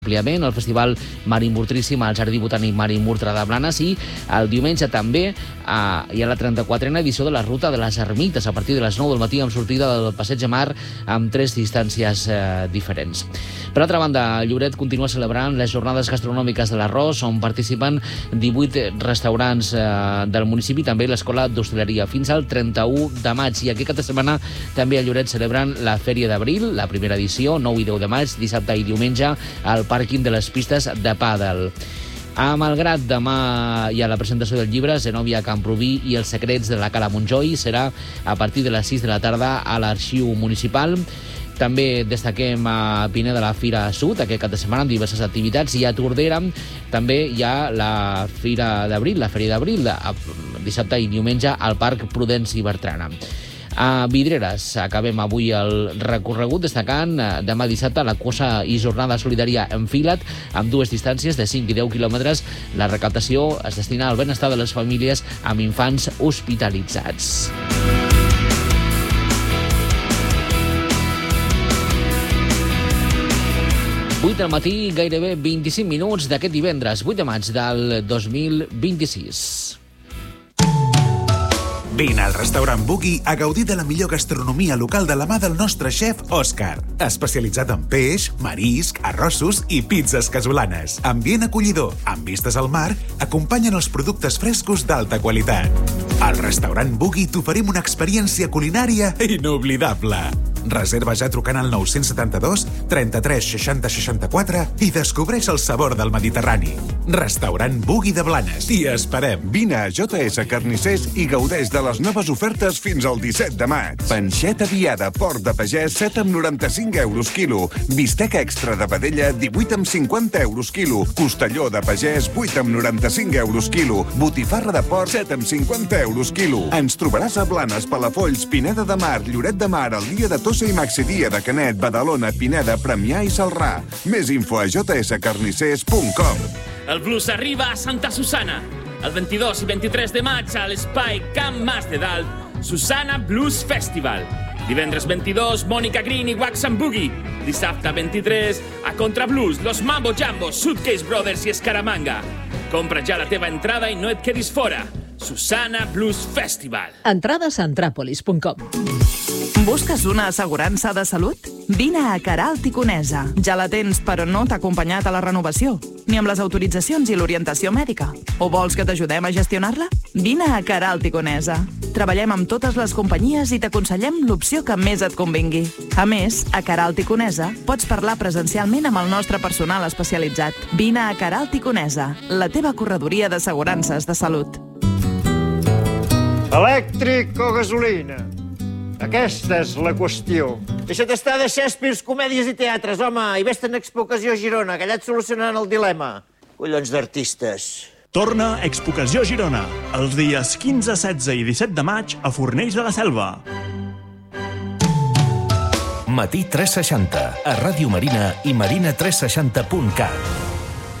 àmpliament el Festival Marín Murtríssim al Jardí Botànic Marín Murtra de Blanes i el diumenge també hi ha la 34a edició de la Ruta de les Ermites a partir de les 9 del matí amb sortida del Passeig de Mar amb 3 distàncies diferents. Per altra banda, Lloret continua celebrant les jornades gastronòmiques de l'arròs on participen 18 restaurants del municipi, també l'Escola d'Hostaleria fins al 31 de maig. I aquest cap de setmana també a Lloret celebren la Fèria d'Abril, la primera edició, 9 i 10 de maig, dissabte i diumenge, al pàrquing de les pistes de pàdel. A Malgrat, demà hi ha la presentació del llibre Zenòbia Camprubí i els secrets de la Cala Montjoi. Serà a partir de les 6 de la tarda a l'Arxiu Municipal. També destaquem a Pineda de la Fira Sud, aquest cap de setmana, amb diverses activitats. I a Tordera també hi ha la Fira d'Abril, la Fèria d'Abril, dissabte i diumenge al Parc Prudenci Bertrana. A Vidreres acabem avui el recorregut destacant demà dissabte la cursa i jornada solidària Enfila't amb 2 distàncies de 5 i 10 quilòmetres. La recaptació es destina al benestar de les famílies amb infants hospitalitzats. Vuit del matí, gairebé 25 minuts d'aquest divendres, 8 de maig del 2026. Vine al restaurant Boogie a gaudir de la millor gastronomia local de la mà del nostre xef Òscar. Especialitzat en peix, marisc, arrossos i pizzas casolanes. Ambient acollidor, amb vistes al mar, acompanyen els productes frescos d'alta qualitat. Al restaurant Boogie t'oferim una experiència culinària inoblidable. Reserva ja trucant al 972 33 60 64 i descobreix el sabor del Mediterrani. Restaurant Boogie de Blanes. T'hi esperem. Vine a JS Carnissers i gaudeix de les noves ofertes fins al 17 de maig. Panxeta viada Port de Pagès, 7 amb 95 euros quilo. Bistec extra de vedella, 18 amb 50 euros quilo. Costelló de Pagès, 8 amb 95 euros quilo. Botifarra de porc, 7 amb 50 euros quilo. Ens trobaràs a Blanes, Palafolls, Pineda de Mar, Lloret de Mar, el dia de Tossa i Maxidia de Canet, Badalona, Pineda, Premià i Celrà. Més info a jscarnissers.com. El blues arriba a Santa Susana. El 22 i 23 de maig a l'Espai Camp Mas de Dalt, Susana Blues Festival. Divendres 22, Mònica Green i Wax and Boogie. Dissabte 23, a Contrablues, Los Mambo Jambo, Suitcase Brothers i Escaramanga. Compra ja la teva entrada i no et quedis fora. Susana Blues Festival. Entrades a Antràpolis.com. Busques una assegurança de salut? Vine a Queralt i Conesa. Ja la tens, però no t'ha acompanyat a la renovació, ni amb les autoritzacions i l'orientació mèdica. O vols que t'ajudem a gestionar-la? Vine a Queralt i Conesa. Treballem amb totes les companyies i t'aconsellem l'opció que més et convingui. A més, a Queralt i Conesa pots parlar presencialment amb el nostre personal especialitzat. Vine a Queralt i Conesa, la teva corredoria d'assegurances de salut. Elèctric o gasolina? Aquesta és la qüestió. Deixa't estar de Shakespeare, comèdies i teatres, home, i vés-te'n a Expocació Girona, que allà et solucionaran el dilema. Collons d'artistes. Torna Expocació Girona, els dies 15, 16 i 17 de maig a Fornells de la Selva. Matí 360, a Ràdio Marina i marina360.cat.